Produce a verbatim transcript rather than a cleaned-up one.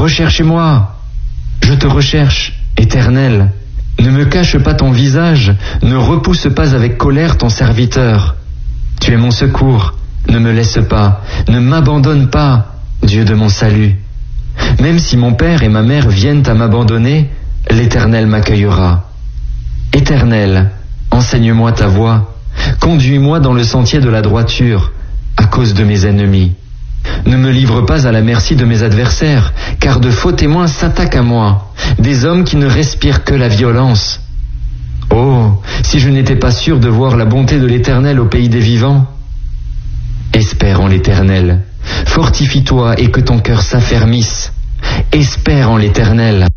Recherchez-moi. Je te recherche, Éternel. Ne me cache pas ton visage, ne repousse pas avec colère ton serviteur. Tu es mon secours, ne me laisse pas, ne m'abandonne pas, Dieu de mon salut. Même si mon père et ma mère viennent à m'abandonner, l'Éternel m'accueillera. Éternel, enseigne-moi ta voie, conduis-moi dans le sentier de la droiture, à cause de mes ennemis. Ne me livre pas à la merci de mes adversaires, car de faux témoins s'attaquent à moi, des hommes qui ne respirent que la violence. Oh, si je n'étais pas sûr de voir la bonté de l'Éternel au pays des vivants. Espère en l'Éternel, fortifie-toi et que ton cœur s'affermisse. Espère en l'Éternel.